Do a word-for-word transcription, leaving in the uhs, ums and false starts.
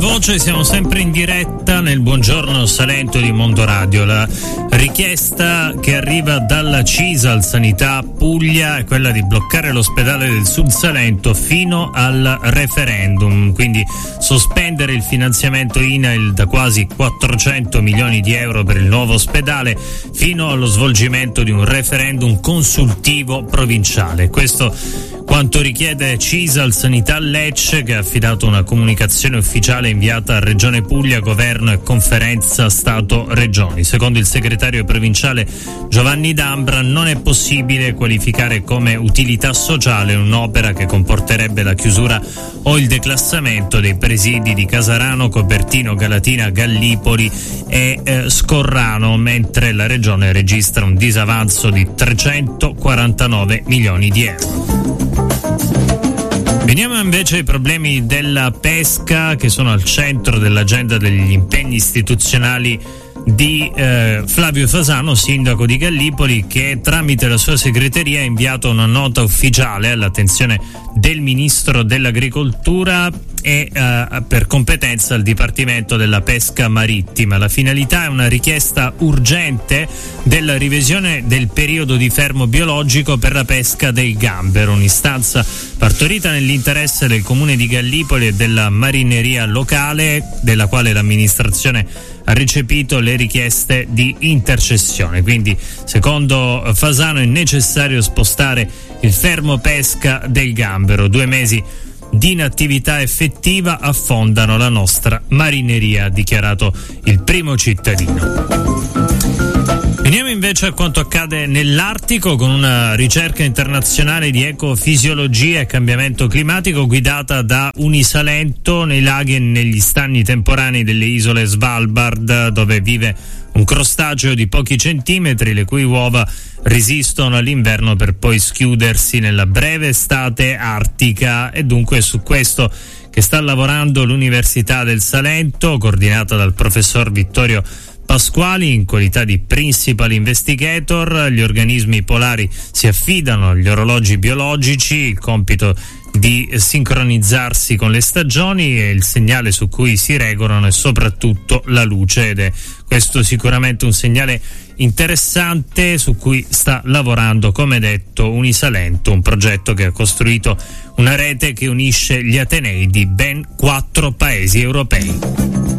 voce, siamo sempre in diretta nel Buongiorno Salento di Mondoradio. La richiesta che arriva dalla CISAL Sanità Puglia è quella di bloccare l'ospedale del Sud Salento fino al referendum, quindi sospendere il finanziamento I N A I L da quasi quattrocento milioni di euro per il nuovo ospedale fino allo svolgimento di un referendum consultivo provinciale. Questo quanto richiede CISAL Sanità Lecce, che ha affidato una comunicazione ufficiale inviata a Regione Puglia, Governo e Conferenza Stato-Regioni. Secondo il segretario provinciale Giovanni D'Ambra non è possibile qualificare come utilità sociale un'opera che comporterebbe la chiusura o il declassamento dei presidi di Casarano, Copertino, Galatina, Gallipoli e eh, Scorrano, mentre la Regione registra un disavanzo di trecentoquarantanove milioni di euro. Veniamo invece ai problemi della pesca, che sono al centro dell'agenda degli impegni istituzionali di eh, Flavio Fasano, sindaco di Gallipoli, che tramite la sua segreteria ha inviato una nota ufficiale all'attenzione del Ministro dell'Agricoltura e eh, per competenza al Dipartimento della Pesca Marittima. La finalità è una richiesta urgente della revisione del periodo di fermo biologico per la pesca del gambero, un'istanza partorita nell'interesse del Comune di Gallipoli e della marineria locale, della quale l'amministrazione ha recepito le richieste di intercessione. Quindi, secondo Fasano, è necessario spostare il fermo pesca del gambero. Due mesi di inattività effettiva affondano la nostra marineria, ha dichiarato il primo cittadino. Veniamo invece a quanto accade nell'Artico, con una ricerca internazionale di ecofisiologia e cambiamento climatico guidata da Unisalento nei laghi e negli stagni temporanei delle isole Svalbard, dove vive un crostaceo di pochi centimetri, le cui uova resistono all'inverno per poi schiudersi nella breve estate artica. E dunque è su questo che sta lavorando l'Università del Salento, coordinata dal professor Vittorio Pasquali in qualità di principal investigator. Gli organismi polari si affidano agli orologi biologici, il compito di sincronizzarsi con le stagioni, e il segnale su cui si regolano è soprattutto la luce, ed è questo sicuramente un segnale interessante su cui sta lavorando, come detto, Unisalento, un progetto che ha costruito una rete che unisce gli atenei di ben quattro paesi europei.